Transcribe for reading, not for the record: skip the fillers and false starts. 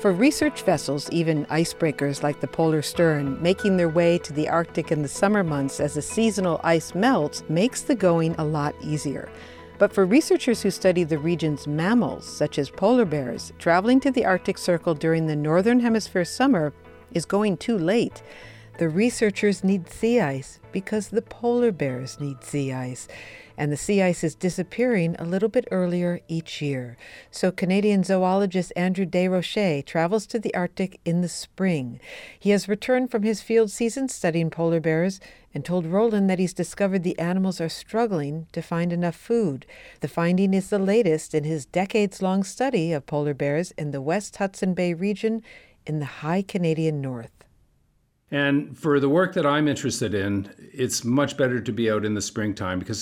For research vessels, even icebreakers like the Polar Stern, making their way to the Arctic in the summer months as the seasonal ice melts makes the going a lot easier. But for researchers who study the region's mammals, such as polar bears, traveling to the Arctic Circle during the Northern Hemisphere summer is going too late. The researchers need sea ice because the polar bears need sea ice. And the sea ice is disappearing a little bit earlier each year. So Canadian zoologist Andrew Desrochers travels to the Arctic in the spring. He has returned from his field season studying polar bears and told Roland that he's discovered the animals are struggling to find enough food. The finding is the latest in his decades-long study of polar bears in the West Hudson Bay region in the high Canadian North. And for the work that I'm interested in, it's much better to be out in the springtime because